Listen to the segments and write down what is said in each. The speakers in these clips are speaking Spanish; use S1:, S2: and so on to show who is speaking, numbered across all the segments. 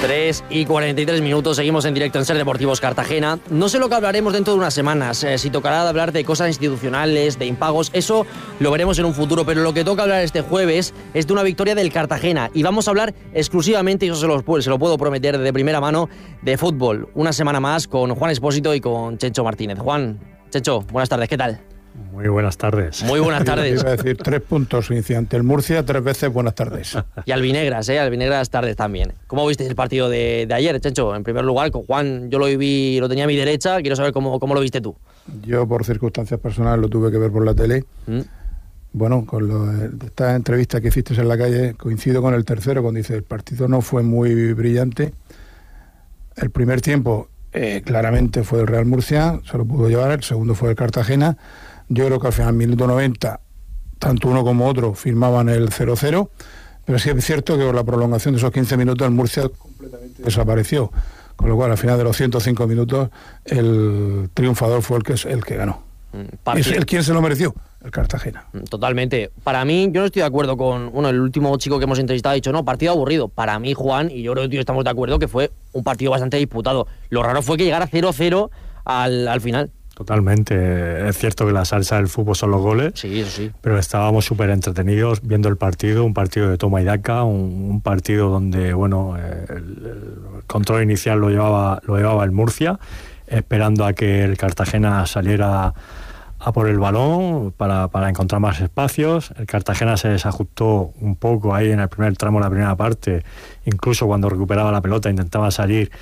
S1: 3:43, seguimos en directo en Ser Deportivos Cartagena. No sé lo que hablaremos dentro de unas semanas, si tocará de hablar de cosas institucionales, de impagos, eso lo veremos en un futuro, pero lo que toca hablar este jueves es de una victoria del Cartagena y vamos a hablar exclusivamente, y eso se lo puedo prometer de primera mano, de fútbol. Una semana más con Juan Expósito y con Chencho Martínez. Juan, Chencho, buenas tardes, ¿qué tal?
S2: Muy buenas tardes.
S1: Muy buenas tardes.
S3: Iba a decir 3 puntos ante el Murcia, 3 veces buenas tardes.
S1: Y Albinegras tardes también. ¿Cómo visteis el partido de ayer, Chencho? En primer lugar, con Juan yo lo tenía a mi derecha, quiero saber cómo lo viste tú.
S3: Yo por circunstancias personales lo tuve que ver por la tele. Bueno, con esta entrevista que hiciste en la calle, coincido con el tercero cuando dice el partido no fue muy brillante. El primer tiempo claramente fue el Real Murcia, se lo pudo llevar, el segundo fue el Cartagena. Yo creo que al final, minuto 90, tanto uno como otro firmaban el 0-0, pero sí es cierto que con la prolongación de esos 15 minutos el Murcia completamente desapareció, con lo cual al final de los 105 minutos el triunfador fue el que ganó. ¿Quién se lo mereció? El Cartagena.
S1: Totalmente. Para mí, yo no estoy de acuerdo con el último chico que hemos entrevistado ha dicho, no, partido aburrido. Para mí, Juan, y yo creo que estamos de acuerdo, que fue un partido bastante disputado. Lo raro fue que llegara 0-0 al final.
S2: Totalmente. Es cierto que la salsa del fútbol son los goles.
S1: Sí, eso sí.
S2: Pero estábamos súper entretenidos viendo el partido, un partido de toma y daca, un partido donde, bueno, el control inicial lo llevaba el Murcia, esperando a que el Cartagena saliera a por el balón para encontrar más espacios. El Cartagena se desajustó un poco ahí en el primer tramo de la primera parte, incluso cuando recuperaba la pelota intentaba salir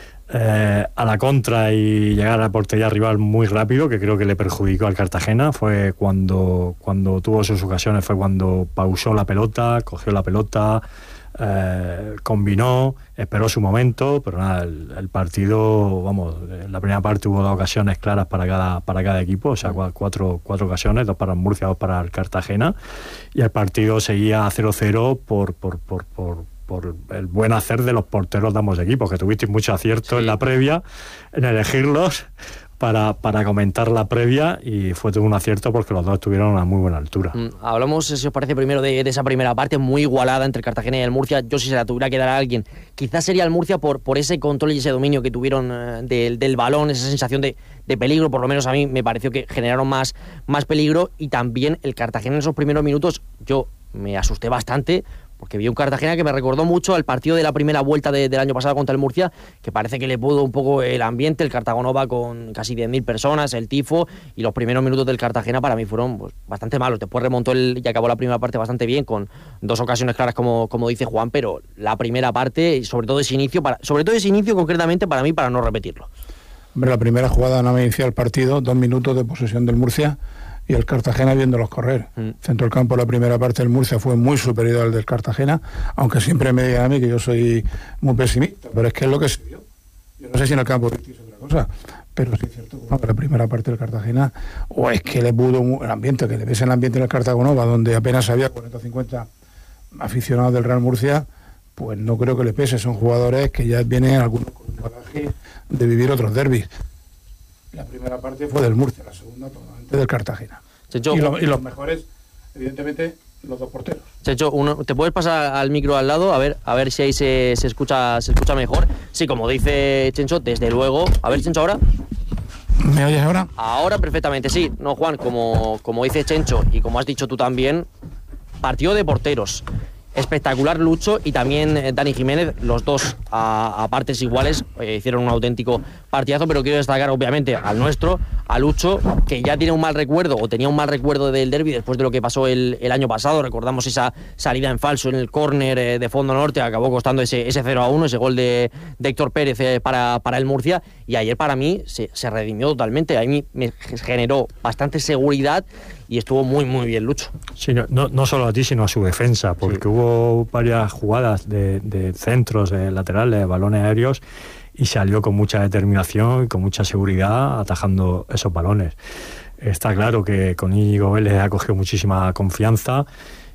S2: a la contra y llegar a la portería rival muy rápido, que creo que le perjudicó al Cartagena. Fue cuando tuvo sus ocasiones, fue cuando pausó la pelota, cogió la pelota, combinó, esperó su momento, pero nada, el partido, vamos, en la primera parte hubo 2 ocasiones claras para cada equipo, o sea, 4 ocasiones, 2 para el Murcia, 2 para el Cartagena, y el partido seguía 0-0 por el buen hacer de los porteros de ambos equipos, que tuvisteis mucho acierto en la previa, en elegirlos para comentar la previa, y fue todo un acierto porque los dos estuvieron a una muy buena altura.
S1: Hablamos, si os parece, primero de esa primera parte muy igualada entre el Cartagena y el Murcia. Yo, si se la tuviera que dar a alguien, quizás sería el Murcia por ese control y ese dominio que tuvieron del balón, esa sensación de peligro. Por lo menos a mí me pareció que generaron más peligro, y también el Cartagena en esos primeros minutos yo me asusté bastante, porque vi un Cartagena que me recordó mucho al partido de la primera vuelta del año pasado contra el Murcia, que parece que le pudo un poco el ambiente. El Cartagonova va con casi 10.000 personas, el tifo, y los primeros minutos del Cartagena para mí fueron bastante malos. Después remontó y acabó la primera parte bastante bien, con 2 ocasiones claras, como dice Juan, pero la primera parte, y sobre todo ese inicio concretamente, para mí, para no repetirlo.
S3: Hombre, la primera jugada no me inició el partido, 2 minutos de posesión del Murcia, y el Cartagena viéndolos correr. Centro del campo, la primera parte del Murcia fue muy superior al del Cartagena, aunque siempre me digan a mí que yo soy muy pesimista, pero es que es lo que se vio. Yo no sé si en el campo visteis otra cosa, pero sí es cierto que la primera parte del Cartagena, o es que le pudo el ambiente, que le ves el ambiente en el Cartagonova, donde apenas había 40 o 50 aficionados del Real Murcia, pues no creo que le pese. Son jugadores que ya vienen algunos con un bagaje de vivir otros derbis. La primera parte fue del Murcia, la segunda totalmente del Cartagena.
S1: Checho,
S3: y los mejores, evidentemente, los 2 porteros.
S1: Checho, ¿te puedes pasar al micro al lado? A ver si ahí se escucha mejor. Sí, como dice Chencho, desde luego. A ver, Chencho, ¿ahora?
S3: ¿Me oyes ahora?
S1: Ahora perfectamente, sí. No, Juan, como dice Chencho y como has dicho tú también, partido de porteros. Espectacular Lucho y también Dani Jiménez, los dos a partes iguales, hicieron un auténtico partidazo, pero quiero destacar obviamente al nuestro, a Lucho, que ya tiene un mal recuerdo, o tenía un mal recuerdo del derbi después de lo que pasó el año pasado. Recordamos esa salida en falso en el córner de Fondo Norte, acabó costando ese 0-1, ese gol de Héctor Pérez para el Murcia, y ayer para mí se redimió totalmente. A mí me generó bastante seguridad y estuvo muy muy bien Lucho.
S2: Sí, no solo a ti, sino a su defensa, porque hubo varias jugadas de centros, de laterales, de balones aéreos, y salió con mucha determinación y con mucha seguridad atajando esos balones. Está claro que con Íñigo Vélez ha cogido muchísima confianza,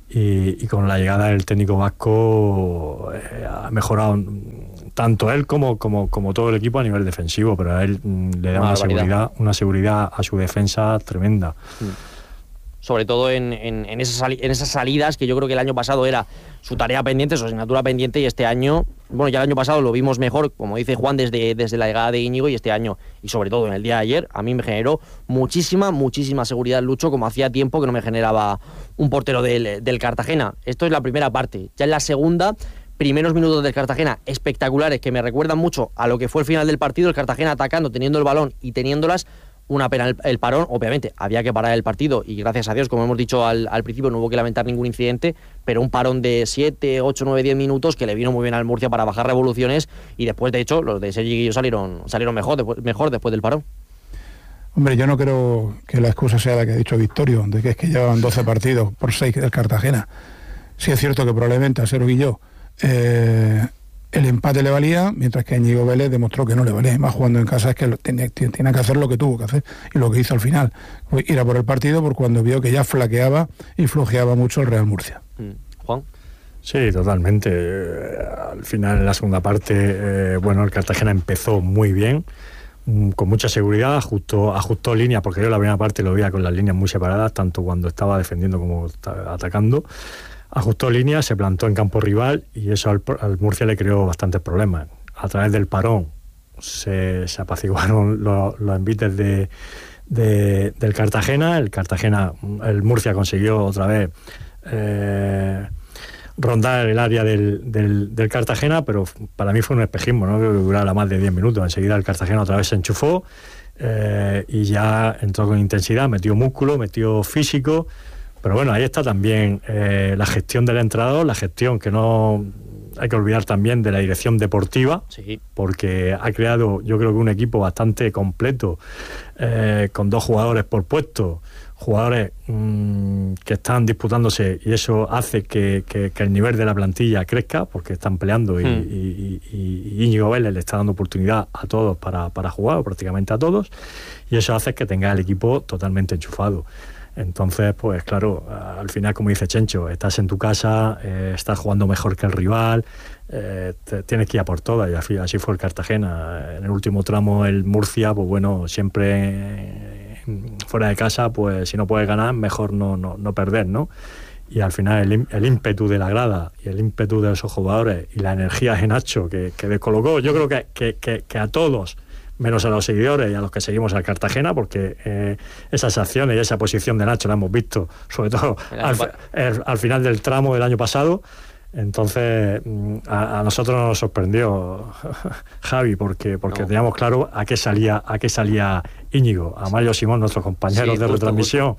S2: y con la llegada del técnico vasco ha mejorado tanto él como todo el equipo a nivel defensivo, pero a él le da una seguridad a su defensa tremenda.
S1: sobre todo en esas salidas, que yo creo que el año pasado era su tarea pendiente, su asignatura pendiente, y este año, bueno, ya el año pasado lo vimos mejor, como dice Juan, desde la llegada de Íñigo, y este año, y sobre todo en el día de ayer, a mí me generó muchísima seguridad Lucho, como hacía tiempo que no me generaba un portero del Cartagena. Esto es la primera parte. Ya en la segunda, primeros minutos del Cartagena espectaculares, que me recuerdan mucho a lo que fue el final del partido, el Cartagena atacando, teniendo el balón y teniéndolas. Una pena el parón, obviamente había que parar el partido, y gracias a Dios, como hemos dicho al principio, no hubo que lamentar ningún incidente, pero un parón de 7, 8, 9, 10 minutos que le vino muy bien al Murcia para bajar revoluciones, y después, de hecho, los de Sergi Guillo salieron mejor después del parón.
S3: Hombre, yo no creo que la excusa sea la que ha dicho Victorio, de que es que llevan 12 partidos por 6 del Cartagena. Sí es cierto que probablemente a Sergi Guillo el empate le valía, mientras que Íñigo Vélez demostró que no le valía. Más jugando en casa, es que tiene que hacer lo que tuvo que hacer, y lo que hizo al final fue ir a por el partido, por cuando vio que ya flaqueaba y flojeaba mucho el Real Murcia.
S2: Juan. Sí, totalmente. Al final, en la segunda parte, el Cartagena empezó muy bien, con mucha seguridad, ajustó líneas, porque yo la primera parte lo veía con las líneas muy separadas, tanto cuando estaba defendiendo como atacando. Ajustó líneas, se plantó en campo rival, y eso al Murcia le creó bastantes problemas. A través del parón se apaciguaron los envites del Cartagena. El Murcia consiguió otra vez rondar el área del Cartagena, pero para mí fue un espejismo, no creo que durara más de 10 minutos. Enseguida el Cartagena otra vez se enchufó, y ya entró con intensidad, metió músculo, metió físico. Pero bueno, ahí está también la gestión del entrenador, la gestión que no hay que olvidar también de la dirección deportiva, sí, porque ha creado, yo creo que un equipo bastante completo, con 2 jugadores por puesto, jugadores que están disputándose, y eso hace que el nivel de la plantilla crezca, porque están peleando, y Íñigo Vélez le está dando oportunidad a todos para jugar, o prácticamente a todos, y eso hace que tenga el equipo totalmente enchufado. Entonces, pues claro, al final, como dice Chencho, estás en tu casa, estás jugando mejor que el rival, tienes que ir a por todas, y así fue el Cartagena. En el último tramo el Murcia, pues bueno, siempre fuera de casa, pues si no puedes ganar, mejor no perder, ¿no? Y al final el ímpetu de la grada y el ímpetu de esos jugadores y la energía de Nacho que descolocó, yo creo que a todos, menos a los seguidores y a los que seguimos al Cartagena, porque esas acciones y esa posición de Nacho la hemos visto, sobre todo al final del tramo del año pasado. Entonces a nosotros nos sorprendió Javi, porque teníamos claro a qué salía Íñigo, a Mario Simón, nuestros compañeros de retransmisión,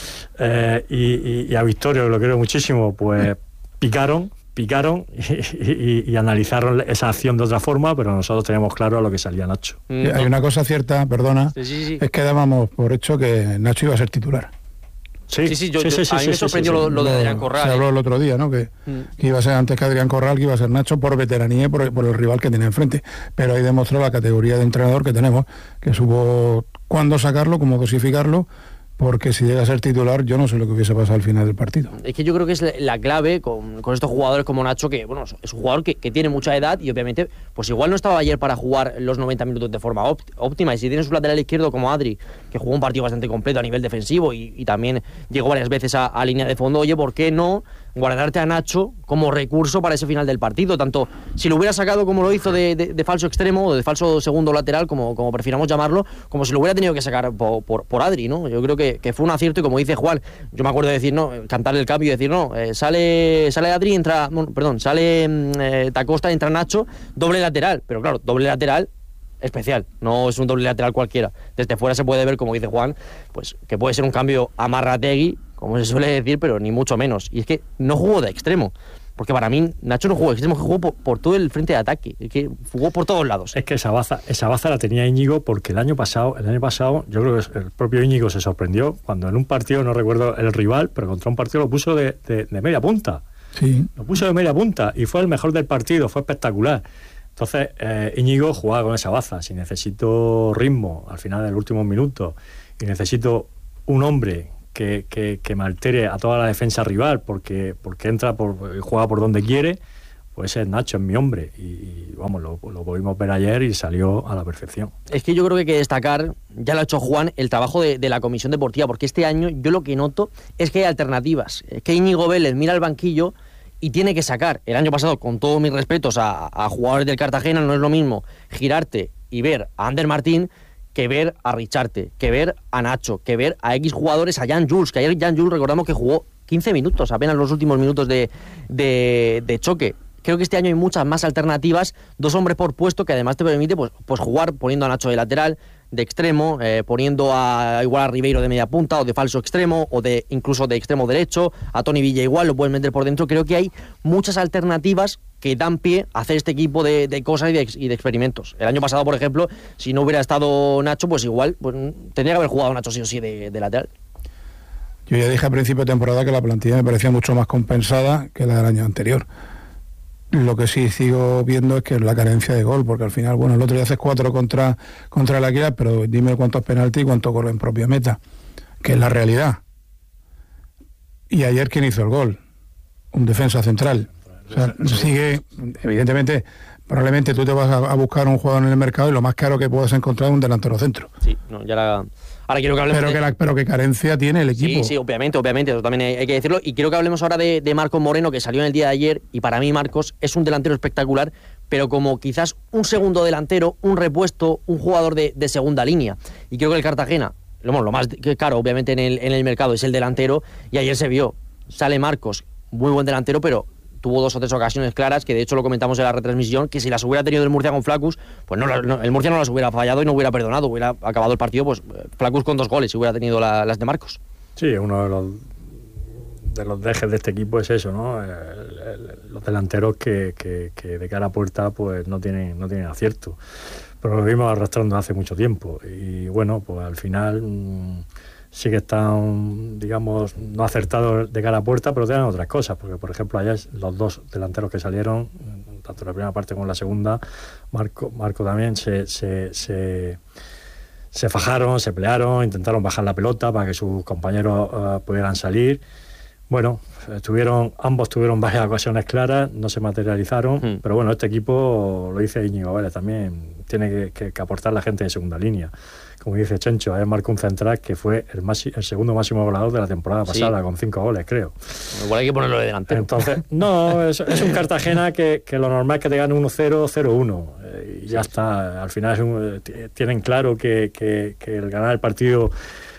S2: y a Victorio, que lo quiero muchísimo, pues picaron y analizaron esa acción de otra forma, pero nosotros teníamos claro a lo que salía Nacho.
S3: Hay una cosa cierta, perdona, sí. Es que dábamos por hecho que Nacho iba a ser titular.
S1: Sí, a mí me sorprendió lo de Adrián Corral.
S3: Se habló el otro día, ¿no? Que iba a ser antes que Adrián Corral, que iba a ser Nacho por veteranía y por el rival que tiene enfrente. Pero ahí demostró la categoría de entrenador que tenemos, que supo cuándo sacarlo, cómo dosificarlo, porque si llega a ser titular, yo no sé lo que hubiese pasado al final del partido.
S1: Es que yo creo que es la clave con estos jugadores como Nacho, que bueno, es un jugador que tiene mucha edad, y obviamente pues igual no estaba ayer para jugar los 90 minutos de forma óptima, y si tienes un lateral izquierdo como Adri, que jugó un partido bastante completo a nivel defensivo y también llegó varias veces a línea de fondo, oye, ¿por qué no guardarte a Nacho como recurso para ese final del partido? Tanto si lo hubiera sacado como lo hizo de falso extremo, o de falso segundo lateral, como prefiramos llamarlo, como si lo hubiera tenido que sacar por Adri, ¿no? Yo creo que fue un acierto, y como dice Juan, yo me acuerdo de decir, no, cantar el cambio y decir, no, sale Adri, sale Dacosta, entra Nacho, doble lateral, pero claro, doble lateral especial, no es un doble lateral cualquiera. Desde fuera se puede ver, como dice Juan, pues que puede ser un cambio amarrategui, como se suele decir, pero ni mucho menos. Y es que no jugó de extremo, porque para mí Nacho no jugó de extremo, que jugó por todo el frente de ataque, es que jugó por todos lados.
S2: Es que esa baza la tenía Íñigo, porque el año pasado yo creo que el propio Íñigo se sorprendió cuando en un partido, no recuerdo el rival, pero contra un partido lo puso de media punta.
S3: Sí.
S2: Lo puso de media punta y fue el mejor del partido, fue espectacular. Entonces Íñigo jugaba con esa baza. Si necesito ritmo al final del último minuto y necesito un hombre que me altere a toda la defensa rival porque entra y juega por donde quiere, pues es Nacho, es mi hombre. Y vamos, lo pudimos ver ayer y salió a la perfección.
S1: Es que yo creo que hay que destacar, ya lo ha hecho Juan, el trabajo de la comisión deportiva, porque este año yo lo que noto es que hay alternativas, que Íñigo Vélez mira al banquillo y tiene que sacar. El año pasado, con todos mis respetos a jugadores del Cartagena, no es lo mismo girarte y ver a Ander Martín que ver a Richarte, que ver a Nacho, que ver a X jugadores, a Jan Jules, que ayer Jan Jules recordamos que jugó 15 minutos, apenas los últimos minutos de choque. Creo que este año hay muchas más alternativas, 2 hombres por puesto, que además te permite pues jugar poniendo a Nacho de lateral, de extremo, poniendo igual a Ribeiro de media punta, o de falso extremo, o incluso de extremo derecho, a Tony Villa igual, lo pueden meter por dentro. Creo que hay muchas alternativas que dan pie a hacer este equipo de cosas y de experimentos. El año pasado, por ejemplo, si no hubiera estado Nacho, pues igual tendría que haber jugado Nacho sí o sí de lateral.
S3: Yo ya dije a principio de temporada que la plantilla me parecía mucho más compensada que la del año anterior. Lo que sí sigo viendo es que es la carencia de gol, porque al final, bueno, el otro día haces 4 contra el Águila, pero dime cuántos penaltis y cuántos goles en propia meta, que es la realidad. Y ayer, ¿quién hizo el gol? Un defensa central. O sea, sigue, evidentemente, probablemente tú te vas a buscar un jugador en el mercado y lo más caro que puedes encontrar es un delantero centro.
S1: Sí, no, ya ahora quiero que hablemos
S3: pero qué carencia tiene el equipo.
S1: Sí, obviamente, eso también hay que decirlo. Y quiero que hablemos ahora de Marcos Moreno, que salió en el día de ayer, y para mí Marcos es un delantero espectacular, pero como quizás un segundo delantero, un repuesto, un jugador de segunda línea. Y creo que el Cartagena, lo más caro obviamente en el mercado es el delantero, y ayer se vio, sale Marcos, muy buen delantero, pero tuvo 2 o 3 ocasiones claras, que de hecho lo comentamos en la retransmisión, que si las hubiera tenido el Murcia con Flacus, pues el Murcia no las hubiera fallado y no hubiera perdonado, hubiera acabado el partido, pues Flacus con 2 goles, si hubiera tenido las de Marcos.
S2: Sí, uno de los dejes de este equipo es eso, ¿no? Los delanteros que de cara a puerta pues no tienen acierto, pero lo vimos arrastrando hace mucho tiempo, y bueno, pues al final sí que están, digamos, no acertados de cara a puerta, pero tienen otras cosas, porque por ejemplo ayer los 2 delanteros que salieron, tanto la primera parte como la segunda, Marco también se fajaron, se pelearon, intentaron bajar la pelota para que sus compañeros pudieran salir. Bueno, ambos tuvieron varias ocasiones claras, no se materializaron, pero bueno, este equipo, lo dice Íñigo Vélez también, tiene que aportar la gente de segunda línea. Como dice Chencho, ayer marcó un central que fue el segundo máximo goleador de la temporada pasada, con 5 goles, creo.
S1: Igual hay que ponerlo de delantero.
S2: Entonces, no, es un Cartagena que lo normal es que te gane 1-0, 0-1. Y ya está. Al final tienen claro que el ganar el partido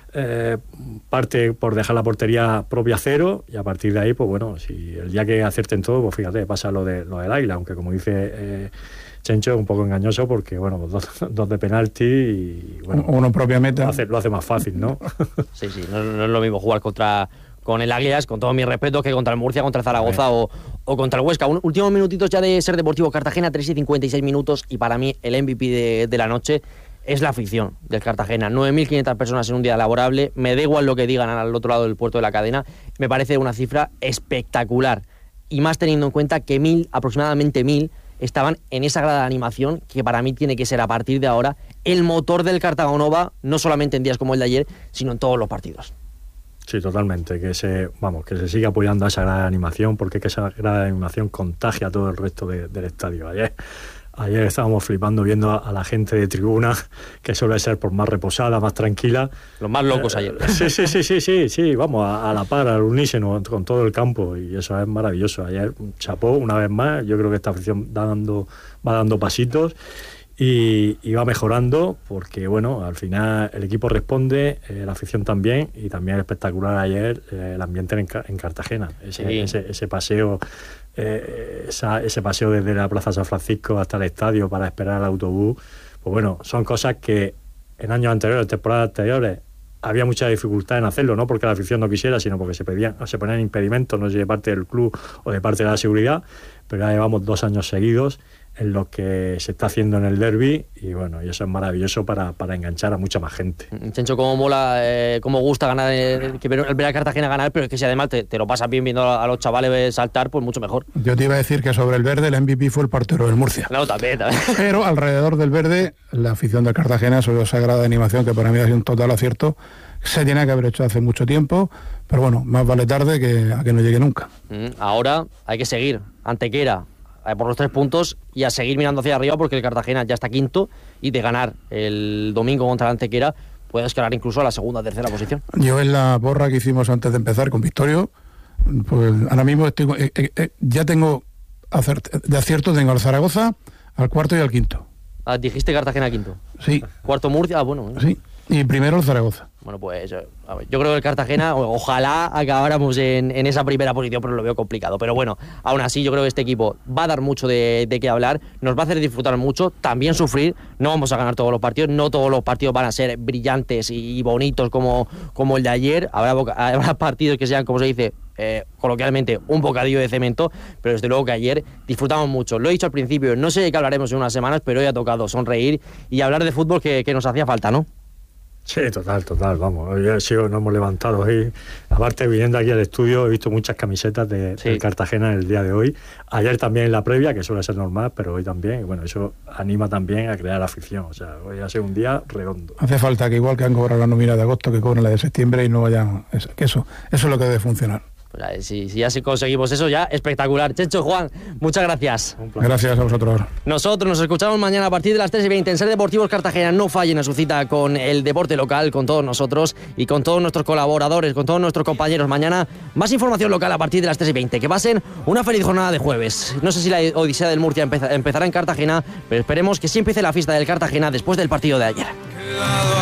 S2: parte por dejar la portería propia 0, y a partir de ahí, pues bueno, si el día que acierten todo, pues fíjate, pasa lo del Águila, aunque como dice Chencho es un poco engañoso, porque bueno, pues dos de penalti y bueno,
S3: uno en propia meta
S2: lo hace más fácil, ¿no?
S1: Sí, no es lo mismo jugar con el Águilas, con todos mis respetos, que contra el Murcia, contra el Zaragoza o contra el Huesca. Últimos minutitos ya de Ser Deportivo Cartagena, 3 y 56 minutos, y para mí el MVP de la noche es la afición del Cartagena. 9.500 personas en un día laborable, me da igual lo que digan al otro lado del puerto de la cadena, me parece una cifra espectacular, y más teniendo en cuenta que aproximadamente 1.000 estaban en esa grada de animación, que para mí tiene que ser a partir de ahora el motor del Cartagonova, no solamente en días como el de ayer, sino en todos los partidos.
S2: Sí, totalmente, que se siga apoyando a esa grada de animación, porque que esa grada de animación contagia a todo el resto del estadio. Ayer estábamos flipando viendo a la gente de tribuna, que suele ser por más reposada, más tranquila.
S1: Los más locos ayer.
S2: Sí, vamos, a la par, al unísono, con todo el campo, y eso es maravilloso. Ayer chapó una vez más, yo creo que esta afición va dando pasitos y va mejorando, porque bueno, al final el equipo responde, la afición también, y también espectacular ayer el ambiente en Cartagena, ese paseo. Ese paseo desde la Plaza San Francisco hasta el estadio para esperar al autobús, pues bueno, son cosas que en años anteriores, temporadas anteriores, había mucha dificultad en hacerlo, no porque la afición no quisiera, sino porque se ponían impedimentos, no sé, de parte del club o de parte de la seguridad, pero ya llevamos 2 años seguidos en lo que se está haciendo en el derbi, y bueno, y eso es maravilloso para enganchar a mucha más gente.
S1: Chencho, cómo mola, cómo gusta ganar, que ver a Cartagena ganar, pero es que si además te lo pasas bien viendo a los chavales saltar, pues mucho mejor.
S3: Yo te iba a decir que sobre el verde el MVP fue el portero del Murcia.
S1: No, también.
S3: Pero alrededor del verde, la afición de Cartagena, sobre esa grada de animación, que para mí ha sido un total acierto, se tiene que haber hecho hace mucho tiempo, pero bueno, más vale tarde que a que no llegue nunca.
S1: Ahora hay que seguir. Antequera, por los 3 puntos y a seguir mirando hacia arriba, porque el Cartagena ya está quinto y de ganar el domingo contra el Antequera puede escalar incluso a la segunda o tercera posición.
S3: Yo en la porra que hicimos antes de empezar con Victorio, pues ahora mismo ya tengo de acierto, tengo al Zaragoza, al cuarto y al quinto.
S1: Dijiste Cartagena quinto.
S3: Sí.
S1: Cuarto Murcia, bueno.
S3: Sí, y primero el Zaragoza.
S1: Bueno, pues a ver, yo creo que el Cartagena, ojalá acabáramos en esa primera posición, pero lo veo complicado. Pero bueno, aún así yo creo que este equipo va a dar mucho de qué hablar, nos va a hacer disfrutar mucho, también sufrir. No vamos a ganar todos los partidos, no todos los partidos van a ser brillantes y bonitos como el de ayer. Habrá partidos que sean, como se dice coloquialmente, un bocadillo de cemento, pero desde luego que ayer disfrutamos mucho. Lo he dicho al principio, no sé de qué hablaremos en unas semanas, pero hoy ha tocado sonreír y hablar de fútbol que nos hacía falta, ¿no?
S2: Sí, total, vamos. Hoy nos hemos levantado hoy. Aparte, viniendo aquí al estudio, he visto muchas camisetas del Cartagena en el día de hoy. Ayer también en la previa, que suele ser normal, pero hoy también. Y bueno, eso anima también a crear afición. O sea, hoy ha sido un día redondo.
S3: Hace falta que igual que han cobrado la nómina de agosto, que cobren la de septiembre y no vayan. Eso es lo que debe funcionar.
S1: Pues si ya conseguimos eso, ya espectacular. Checho, Juan, muchas gracias.
S3: Gracias a vosotros.
S1: Nosotros nos escuchamos mañana a partir de las 3:20 en Ser Deportivos Cartagena. No fallen a su cita con el deporte local, con todos nosotros y con todos nuestros colaboradores, con todos nuestros compañeros. Mañana más información local a partir de las 3:20. Que pasen una feliz jornada de jueves. No sé si la Odisea del Murcia empezará en Cartagena, pero esperemos que sí empiece la fiesta del Cartagena después del partido de ayer.